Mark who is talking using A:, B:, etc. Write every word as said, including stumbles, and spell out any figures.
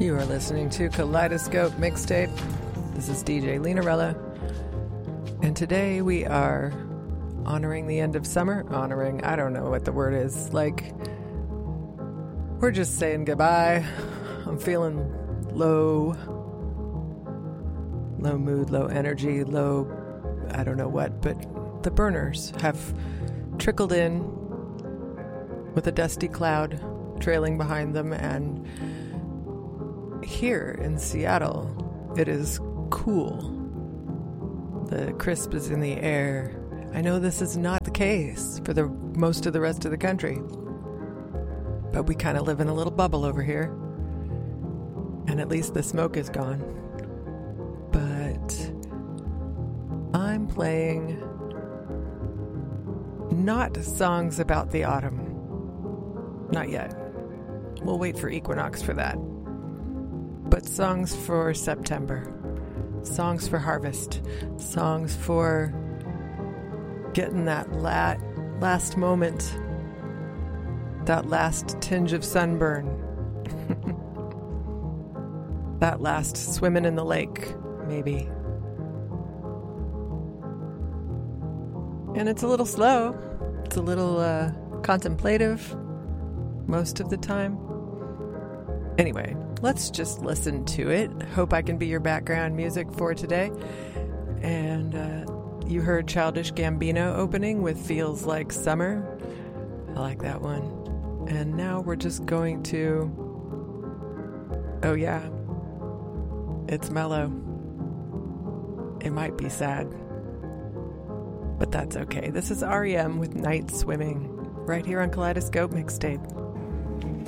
A: You are listening to Kaleidoscope Mixtape. This is D J Linarella. And today we are honoring the end of summer. Honoring, I don't know what the word is. Like, we're just saying goodbye. I'm feeling low. Low mood, low energy, low, I don't know what. But the burners have trickled in with a dusty cloud trailing behind them, and here in Seattle, it is cool. The crisp is in the air. I know this is not the case for the most of the rest of the country, but we kind of live in a little bubble over here, and at least the smoke is gone. But I'm playing not songs about the autumn. Not yet. We'll wait for equinox for that. But songs for September, songs for harvest, songs for getting that lat, last moment, that last tinge of sunburn, that last swimming in the lake, maybe. And it's a little slow, it's a little uh, contemplative most of the time. Anyway, let's just listen to it. Hope I can be your background music for today. And uh, you heard Childish Gambino opening with Feels Like Summer. I like that one. And now we're just going to... Oh yeah, it's mellow. It might be sad, but that's okay. This is R E M with Night Swimming, right here on Kaleidoscope Mixtape.